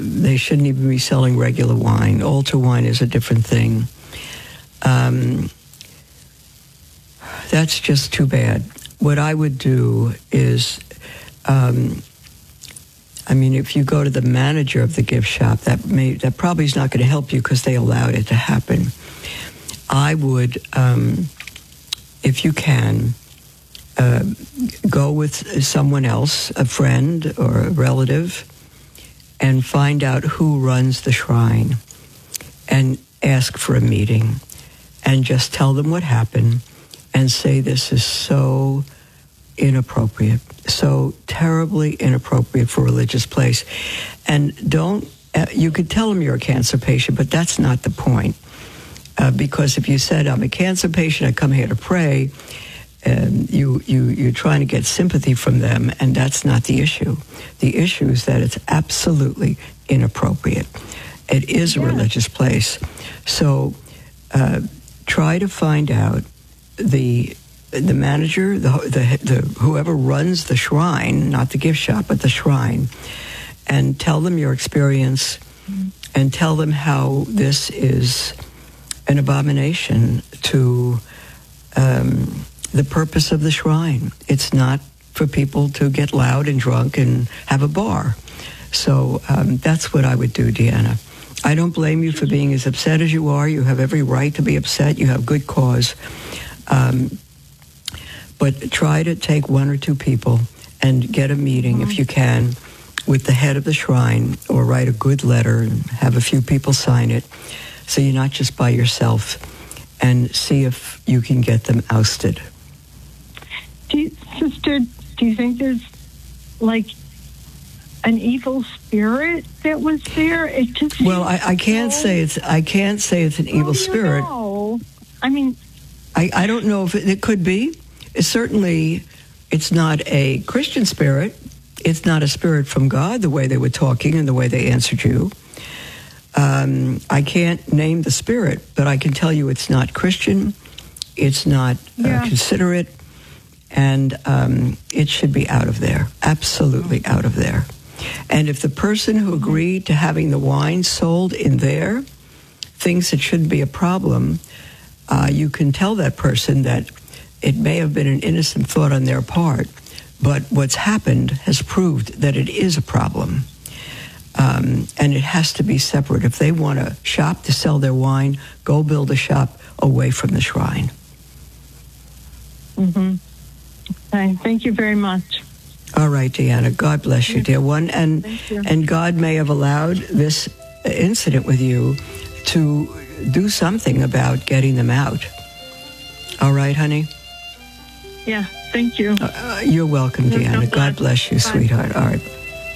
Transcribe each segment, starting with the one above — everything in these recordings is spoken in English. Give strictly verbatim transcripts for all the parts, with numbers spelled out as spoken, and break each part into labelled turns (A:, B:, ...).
A: they shouldn't even be selling regular wine. Altar wine is a different thing. Um, that's just too bad. What I would do is, um, I mean, if you go to the manager of the gift shop, that may that probably is not going to help you because they allowed it to happen. I would, um, if you can, uh, go with someone else, a friend or a relative, and find out who runs the shrine and ask for a meeting and just tell them what happened and say this is so inappropriate, so terribly inappropriate for a religious place. And don't, uh, you could tell them you're a cancer patient, but that's not the point. Uh, because if you said, I'm a cancer patient, I come here to pray, um, you, you, you're trying to get sympathy from them, and that's not the issue. The issue is that it's absolutely inappropriate. It is a yeah. religious place. So uh, try to find out the the manager, the, the, the whoever runs the shrine, not the gift shop, but the shrine, and tell them your experience mm-hmm. and tell them how this is an abomination to um, the purpose of the shrine. It's not for people to get loud and drunk and have a bar. So um, that's what I would do, Deanna. I don't blame you for being as upset as you are. You have every right to be upset. You have good cause. Um, but try to take one or two people and get a meeting, mm-hmm. if you can, with the head of the shrine, or write a good letter and have a few people sign it, so you're not just by yourself, and see if you can get them ousted.
B: Do you, sister, do you think there's, like, an evil spirit that was there? It just
A: well, I, I can't so... say it's. I can't say it's an well, evil spirit.
B: Know. I mean,
A: I, I don't know if it, it could be. Certainly, it's not a Christian spirit. It's not a spirit from God, the way they were talking and the way they answered you. Um, I can't name the spirit, but I can tell you it's not Christian. It's not yeah. uh, considerate, and um, it should be out of there. Absolutely out of there. And if the person who agreed to having the wine sold in there thinks it shouldn't be a problem, uh, you can tell that person that it may have been an innocent thought on their part, but what's happened has proved that it is a problem. Um, and it has to be separate. If they want a shop to sell their wine, go build a shop away from the shrine.
B: Mm-hmm. Okay. Thank you very much.
A: All right, Deanna. God bless you, dear one. And
B: you.
A: and God may have allowed this incident with you to do something about getting them out. All right, honey?
B: Yeah, thank you.
A: Uh, you're welcome, Deanna. God bless you, sweetheart. All right.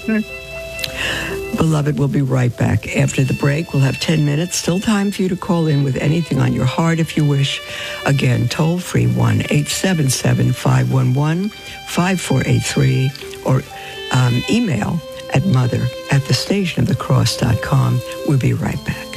A: Beloved, we'll be right back. After the break, we'll have ten minutes. Still time for you to call in with anything on your heart if you wish. Again, toll free one eight seven seven, five one one, five four eight three or um, email at mother at the station of the cross dot com. We'll be right back.